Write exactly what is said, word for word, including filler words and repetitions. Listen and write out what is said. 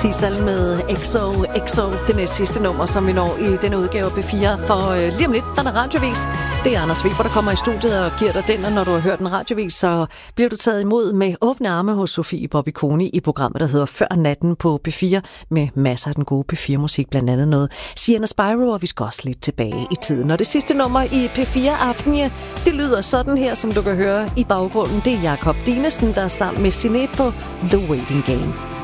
Sissal med X O X O, det næste sidste nummer, som vi når i denne udgave af B fire. For øh, lige om lidt, der er radiovis. Det er Anders Weber, der kommer i studiet og giver dig den, og når du har hørt en radiovis, så bliver du taget imod med åbne arme hos Sofie Bobbikoni i programmet, der hedder Før Natten på B fire, med masser af den gode B fire-musik, blandt andet noget Sienna Spyro, og vi skal også lidt tilbage i tiden. Og det sidste nummer i P fire-aften, ja, det lyder sådan her, som du kan høre i baggrunden. Det er Jakob Dinesen, der er sammen med Siné på The Waiting Game.